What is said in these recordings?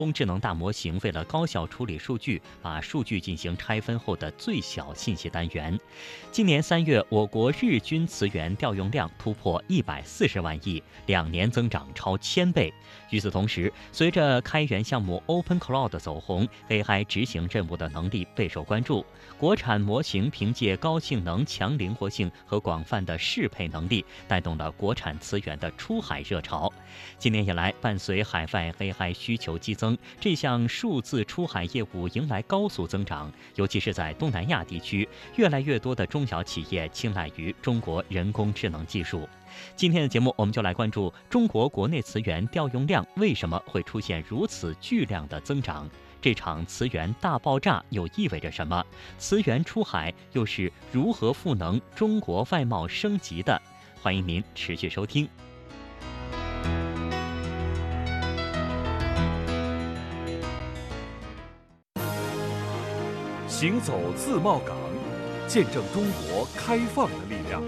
工智能大模型为了高效处理数据，把数据进行拆分后的最小信息单元。今年3月，我国日均词源调用量突破140万亿，2年增长超1000倍。与此同时，随着开源项目 Open Cloud 走红，AI 执行任务的能力备受关注。国产模型凭借高性能、强灵活性和广泛的适配能力，带动了国产词源的出海热潮。今年以来，伴随海外 AI 需求激增，这项数字出海业务迎来高速增长，尤其是在东南亚地区，越来越多的中小企业青睐于中国人工智能技术。今天的节目，我们就来关注中国国内词源调用量为什么会出现如此巨量的增长？这场词源大爆炸又意味着什么？词源出海又是如何赋能中国外贸升级的？欢迎您持续收听。 行走自贸港，见证中国开放的力量。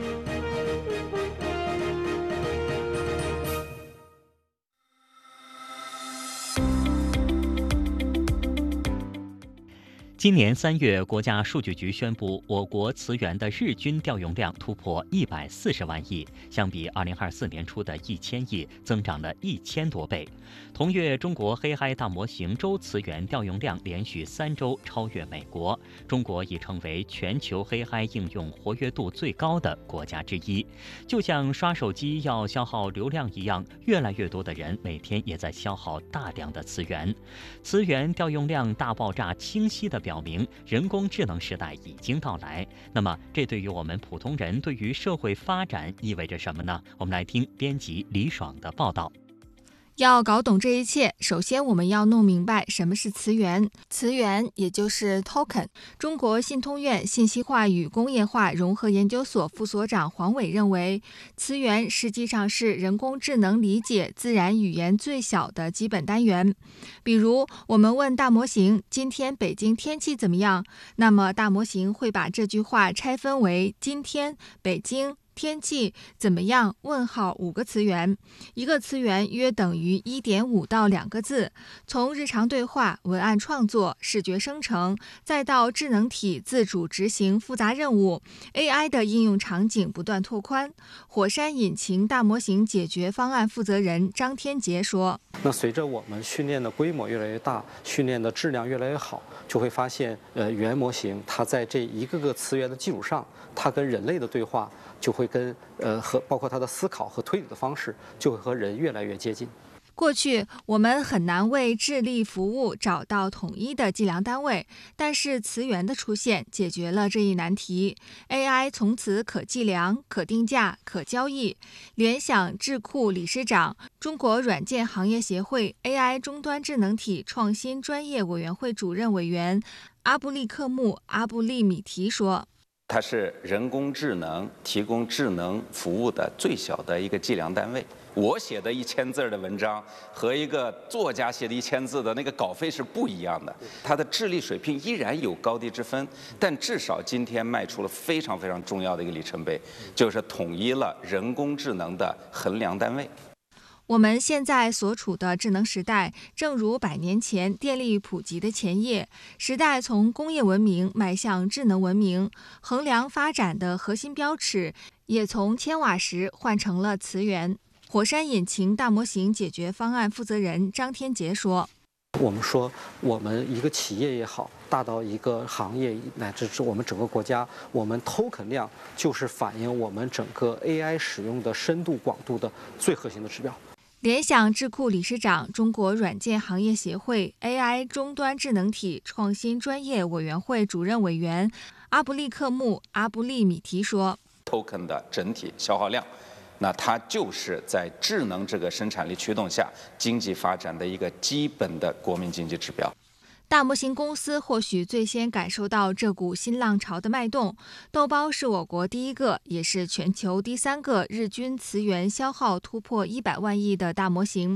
今年3月，国家数据局宣布，我国词源的日均调用量突破140万亿，相比2024年初的1000亿，增长了1000多倍。同月，中国黑嗨大模型周词源调用量连续3周超越美国，中国已成为全球黑嗨应用活跃度最高的国家之一。就像刷手机要消耗流量一样，越来越多的人每天也在消耗大量的词源。词源调用量大爆炸，清晰地表明人工智能时代已经到来。那么，这对于我们普通人，对于社会发展意味着什么呢？我们来听编辑李爽的报道。 要搞懂这一切，首先我们要弄明白什么是词源。词源也就是 token。中国信通院信息化与工业化融合研究所副所长黄伟认为，词源实际上是人工智能理解自然语言最小的基本单元。比如，我们问大模型今天北京天气怎么样，那么大模型会把这句话拆分为今天、北京、天气怎么样？问号5个词源，一个词源约等于1.5到2个字。从日常对话、文案创作、视觉生成，再到智能体自主执行复杂任务 ，AI 的应用场景不断拓宽。火山引擎大模型解决方案负责人张天杰说：“ 那随着我们训练的规模越来越大，训练的质量越来越好，就会发现，语言模型它在这一个个词源的基础上，它跟人类的对话。”就会跟和包括它的思考和推理的方式，就会和人越来越接近。 过去我们很难为智力服务找到统一的计量单位，但是词源的出现解决了这一难题。AI 从此可计量、可定价、可交易。联想智库理事长、中国软件行业协会 AI 终端智能体创新专业委员会主任委员阿布利克木·阿布利米提说。 它是人工智能提供智能服务的最小的一个计量单位。我写的1000字的文章和一个作家写的1000字的那个稿费是不一样的。它的智力水平依然有高低之分，但至少今天迈出了非常非常重要的一个里程碑，就是统一了人工智能的衡量单位。 我们现在所处的智能时代，正如100年前电力普及的前夜，时代从工业文明迈向智能文明，衡量发展的核心标尺也从千瓦时换成了词源。火山引擎大模型解决方案负责人张天杰说：“ 我们说，我们一个企业也好，大到一个行业，乃至是我们整个国家，我们 token 量就是反映我们整个 AI 使用的深度广度的最核心的指标。” 联想智库理事长、中国软件行业协会 AI 终端智能体创新专业委员会主任委员阿布利克木·阿布利米提说 ：“token 的整体消耗量，那它就是在智能这个生产力驱动下经济发展的一个基本的国民经济指标。” 大模型公司或许最先感受到这股新浪潮的脉动。豆包是我国第一个，也是全球第3个日均词源消耗突破100万亿的大模型。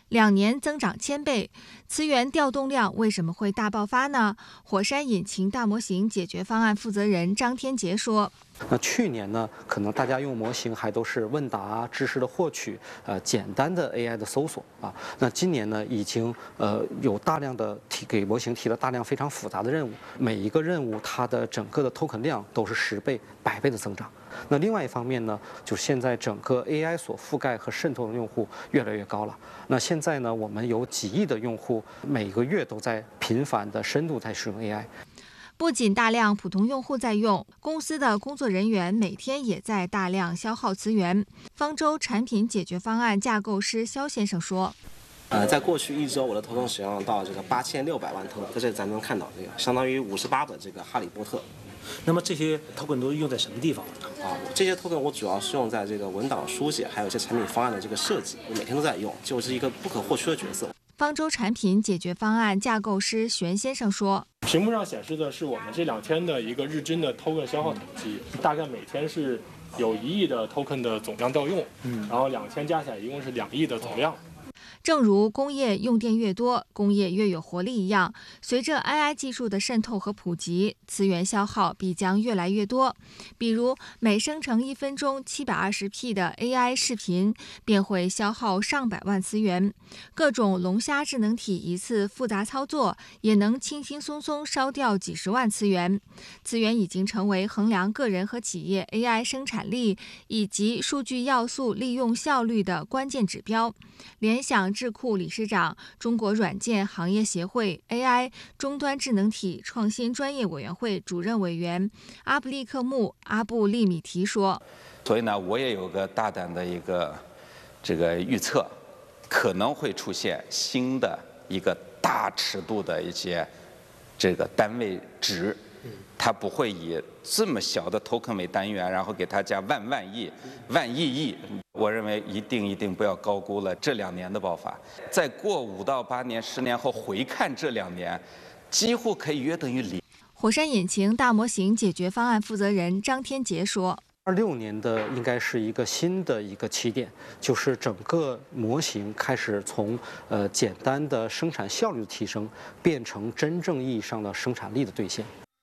2年增长1000倍。词源调动量为什么会大爆发呢？火山引擎大模型解决方案负责人张天杰说。 那去年呢，可能大家用模型还都是问答、知识的获取，简单的 AI 的搜索啊。那今年呢，已经有大量的给模型提了大量非常复杂的任务，每一个任务它的整个的 token 量都是10倍、100倍的增长。那另外一方面呢，就是现在整个 AI 所覆盖和渗透的用户越来越高了。那现在呢，我们有几亿的用户，每个月都在频繁的深度在使用 AI。 不仅大量普通用户在用，公司的工作人员每天也在大量消耗资源。方舟产品解决方案架构师肖先生说： 在过去1周，我的token使用到这个8600万token，在这里咱能看到这个相当于58本这个哈利波特。 那么这些 token 都用在什么地方这些 token 我主要是用在这个文档书写，还有一些产品方案的这个设计，我每天都在用，就是一个不可或缺的角色。 方舟产品解决方案架构师玄先生说： 屏幕上显示的是我们这2天的一个日均的 token 消耗统计，大概每天是有1亿的 token 的总量调用，然后2天加起来一共是2亿的总量。 正如工业用电越多，工业越有活力一样，随着 AI 技术的渗透和普及，资源消耗必将越来越多。比如，每生成1分钟720p 的 AI 视频，便会消耗上百万资源。各种龙虾智能体一次复杂操作，也能轻轻松松烧掉几十万资源。资源已经成为衡量个人和企业 AI 生产力以及数据要素利用效率的关键指标。联想智库理事长、中国软件行业协会 AI 终端智能体创新专业委员会主任委员阿布利克木阿布利米提说： 所以呢，我也有个大胆的一个这个预测，可能会出现新的一个大尺度的一些这个单位值，它不会以这么小的 token 为单元，然后给它加万亿、万亿。我认为一定不要高估了这2年的爆发。再过5到8年、10年后回看这2年，几乎可以约等于0。 火山引擎大模型解决方案负责人张天杰说 ：26年的应该是一个新的一个起点，就是整个模型开始从简单的生产效率的提升，变成真正意义上的生产力的兑现。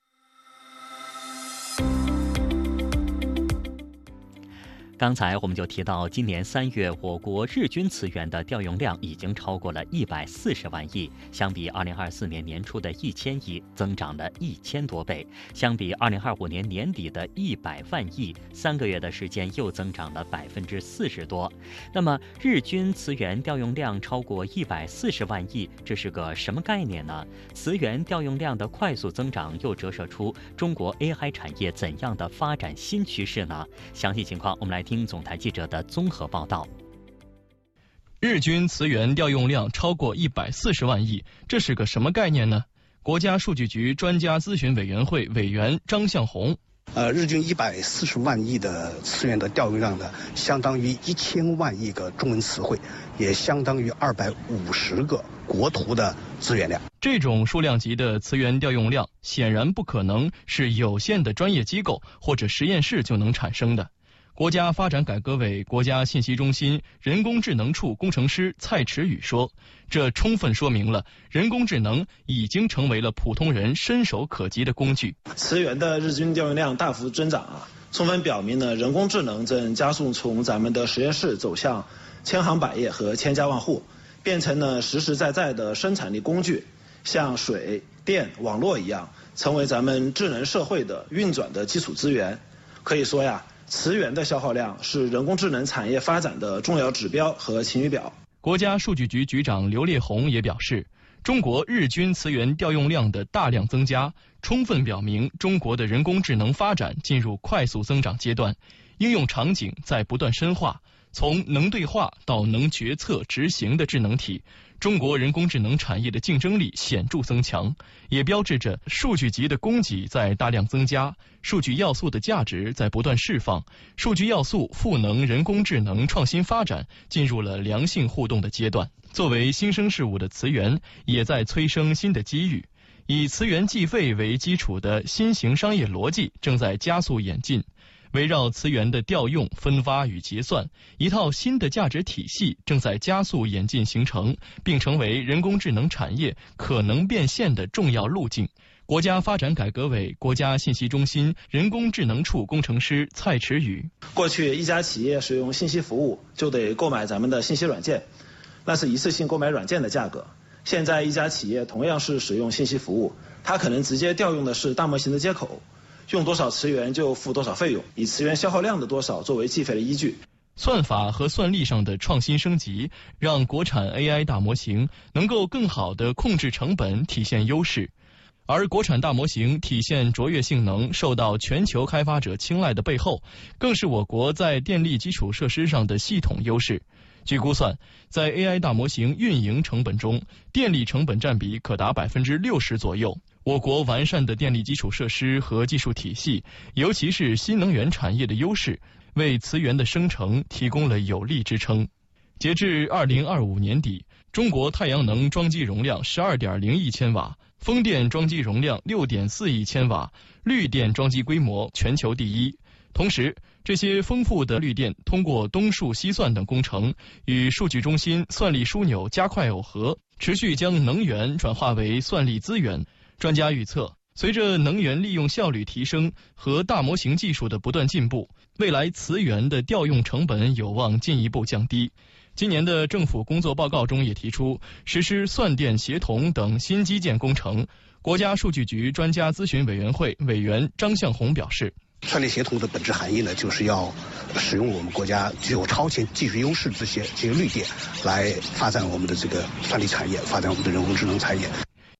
刚才我们就提到，今年3月，我国日均词源的调用量已经超过了140万亿，相比2024年年初的1000亿，增长了1000多倍；相比2025年年底的100万亿，3个月的时间又增长了40%多。那么，日均词源调用量超过140万亿，这是个什么概念呢？词源调用量的快速增长又折射出中国 AI 产业怎样的发展新趋势呢？详细情况，我们来听总台记者的综合报道。 日均词源调用量超过140万亿，这是个什么概念呢？国家数据局专家咨询委员会委员张向红： 日均140万亿的词源的调用量呢，相当于1000万亿个中文词汇，也相当于250个国图的资源量。 这种数量级的词源调用量，显然不可能是有限的专业机构或者实验室就能产生的。国家发展改革委国家信息中心人工智能处工程师蔡池宇说，这充分说明了人工智能已经成为了普通人伸手可及的工具。 词源的日均调用量大幅增长充分表明呢，人工智能正加速从咱们的实验室走向千行百业和千家万户，变成了实实在在的生产力工具，像水电网络一样，成为咱们智能社会的运转的基础资源。可以说呀，词源的消耗量是人工智能产业发展的重要指标和晴雨表。 国家数据局局长刘烈宏也表示，中国日均词源调用量的大量增加，充分表明中国的人工智能发展进入快速增长阶段，应用场景在不断深化，从能对话到能决策执行的智能体，中国人工智能产业的竞争力显著增强，也标志着数据集的供给在大量增加，数据要素的价值在不断释放，数据要素赋能人工智能创新发展进入了良性互动的阶段。作为新生事物的词源，也在催生新的机遇。以词源计费为基础的新型商业逻辑正在加速演进。 围绕磁源的调用、分发与结算，一套新的价值体系正在加速演进形成，并成为人工智能产业可能变现的重要路径。国家发展改革委国家信息中心人工智能处工程师蔡池宇： 过去一家企业使用信息服务就得购买咱们的信息软件，那是一次性购买软件的价格。现在一家企业同样是使用信息服务，它可能直接调用的是大模型的接口，用多少磁源就付多少费用，以磁源消耗量的多少作为计费的依据。 算法和算力上的创新升级，让国产 AI 大模型能够更好地控制成本，体现优势。而国产大模型体现卓越性能，受到全球开发者青睐的背后，更是我国在电力基础设施上的系统优势。据估算，在 AI 大模型运营成本中，电力成本占比可达60%左右。我国完善的电力基础设施和技术体系，尤其是新能源产业的优势，为磁源的生成提供了有力支撑。截至2025年底，中国太阳能装机容量12.0亿千瓦，风电装机容量6.4亿千瓦，绿电装机规模全球第一。同时，这些丰富的绿电通过东数西算等工程，与数据中心算力枢纽加快耦合，持续将能源转化为算力资源。专家预测，随着能源利用效率提升和大模型技术的不断进步，未来磁源的调用成本有望进一步降低。今年的政府工作报告中也提出，实施算电协同等新基建工程。国家数据局专家咨询委员会委员张向红表示， 算力协同的本质含义呢，就是要使用我们国家具有超前技术优势这些绿电，来发展我们的这个算力产业，发展我们的人工智能产业。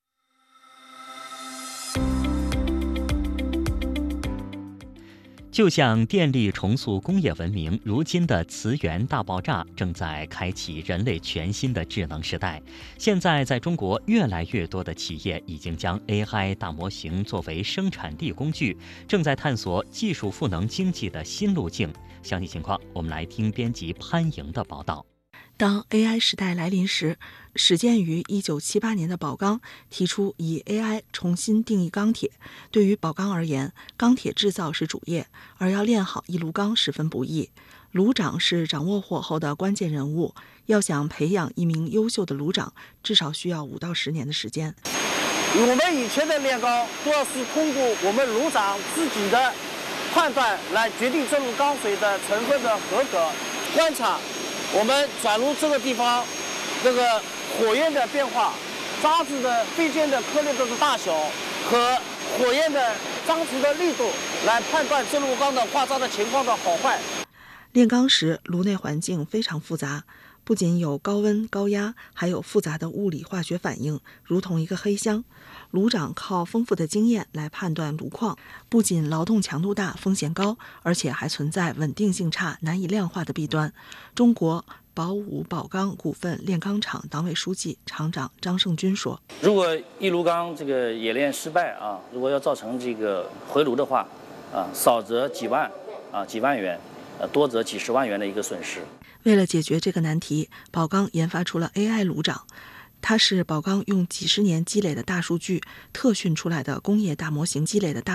就像电力重塑工业文明，如今的磁源大爆炸正在开启人类全新的智能时代。现在，在中国，越来越多的企业已经将 AI 大模型作为生产力工具，正在探索技术赋能经济的新路径。详细情况，我们来听编辑潘莹的报道。 当 AI 时代来临时，始建于1978年的宝钢提出以 AI 重新定义钢铁。对于宝钢而言，钢铁制造是主业，而要炼好一炉钢十分不易。炉长是掌握火候的关键人物，要想培养一名优秀的炉长，至少需要5到10年的时间。 我们以前的炼钢都要是通过我们炉长自己的判断来决定这炉钢水的成分的合格，观察我们转炉这个地方，这个火焰的变化、渣子的飞溅的颗粒的大小和火焰的张除的力度，来判断这炉钢的化渣的情况的好坏。 炼钢时，炉内环境非常复杂，不仅有高温、高压，还有复杂的物理化学反应，如同一个黑箱。炉长靠丰富的经验来判断炉况，不仅劳动强度大、风险高，而且还存在稳定性差、难以量化的弊端。中国宝武宝钢股份炼钢厂党委书记、厂长张胜军说：“ 如果一炉钢这个冶炼失败啊，如果要造成这个回炉的话，少则几万元，多则几十万元的一个损失。” 为了解决这个难题，宝钢研发出了 AI 炉长。它是宝钢用几十年积累的大数据特训出来的工业大模型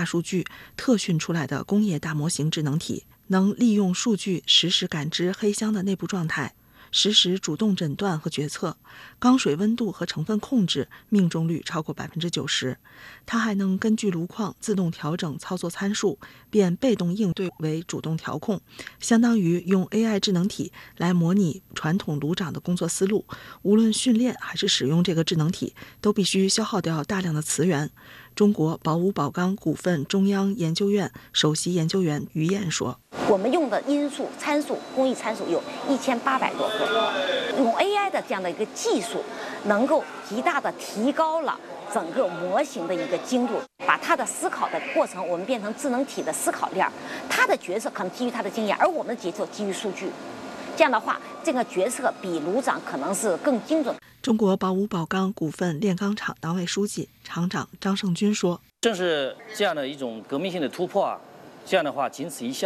智能体，能利用数据实时感知黑箱的内部状态，实时主动诊断和决策，钢水温度和成分控制命中率超过90%。它还能根据炉况自动调整操作参数，变被动应对为主动调控，相当于用 AI 智能体来模拟传统炉长的工作思路。无论训练还是使用这个智能体，都必须消耗掉大量的磁源。中国宝武宝钢股份中央研究院首席研究员于燕说：“ 我们用的因素参数、工艺参数有1800多个，用 AI 的这样的一个技术，能够极大的提高了整个模型的一个精度，把它的思考的过程我们变成智能体的思考链，它的决策可能基于它的经验，而我们的决策基于数据。这样的话，这个决策比炉长可能是更精准。” 中国宝武宝钢股份炼钢厂党委书记、厂长张胜军说：“ 正是这样的一种革命性的突破啊，这样的话仅此一项。